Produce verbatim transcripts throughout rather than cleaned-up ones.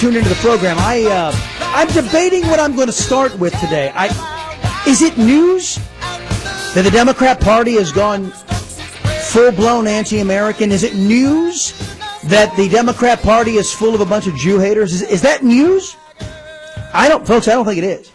tuned into the program. I, uh, I'm debating what I'm going to start with today. I, is it news that the Democrat Party has gone full-blown anti-American? Is it news that the Democrat Party is full of a bunch of Jew haters? Is, is that news? I don't, folks, I don't think it is.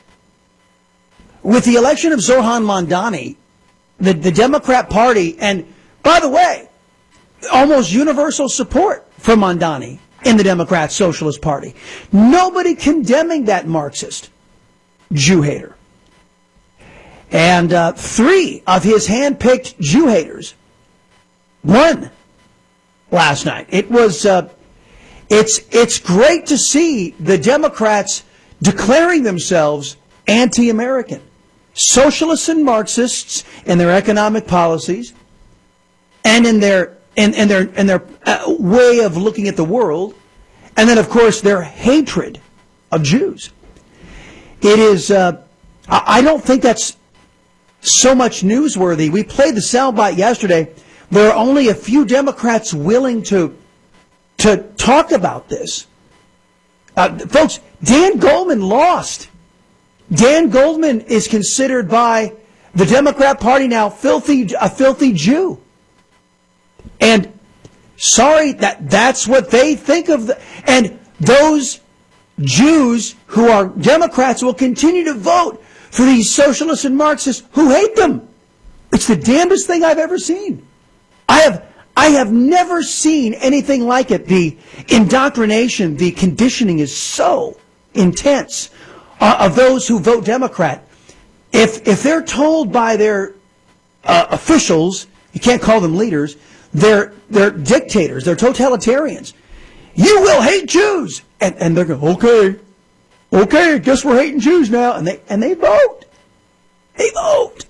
With the election of Zohran Mamdani, the, the Democrat Party, and by the way, almost universal support for Mamdani in the Democrat Socialist Party. Nobody condemning that Marxist Jew hater. And uh, three of his hand-picked Jew haters won last night. It was, uh, it's, it's great to see the Democrats declaring themselves anti-American. Socialists and Marxists in their economic policies and in their in, in their in their uh, way of looking at the world, and then of course their hatred of Jews. It is. Uh, I don't think that's so much newsworthy. We played the soundbite yesterday. There are only a few Democrats willing to to talk about this. Uh, folks, Dan Goldman lost. Dan Goldman is considered by the Democrat Party now filthy, a filthy Jew. And sorry, that that's what they think of. The, and those Jews who are Democrats will continue to vote for these socialists and Marxists who hate them. It's the damnedest thing I've ever seen. I have I have never seen anything like it. The indoctrination, the conditioning is so intense uh, of those who vote Democrat. If if they're told by their uh, officials, you can't call them leaders, they're they're dictators, they're totalitarians. You will hate Jews, and and they're going, okay, okay, guess we're hating Jews now, and they and they vote, they vote.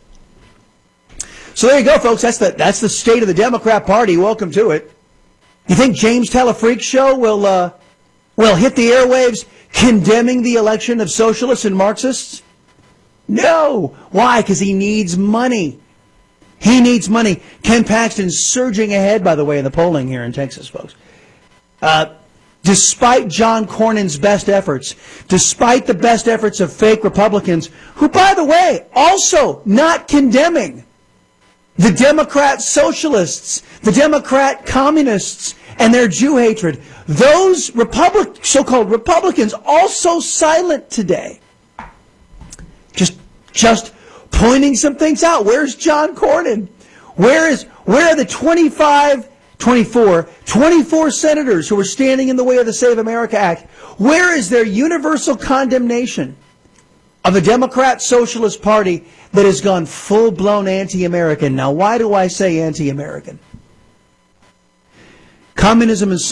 So there you go, folks. That's the that's the state of the Democrat Party. Welcome to it. You think James Telefreak show will uh, will hit the airwaves condemning the election of socialists and Marxists? No. Why? Because he needs money. He needs money. Ken Paxton's surging ahead, by the way, in the polling here in Texas, folks. Uh, despite John Cornyn's best efforts, despite the best efforts of fake Republicans, who, by the way, also not condemning the Democrat socialists, the Democrat communists, and their Jew hatred. Those Republic, so-called Republicans also silent today. Just, just pointing some things out. Where's John Cornyn? Where is, where are the twenty-five, twenty-four, twenty-four senators who are standing in the way of the Save America Act? Where is their universal condemnation of the Democrat Socialist Party that has gone full-blown anti-American? Now, why do I say anti-American? Communism is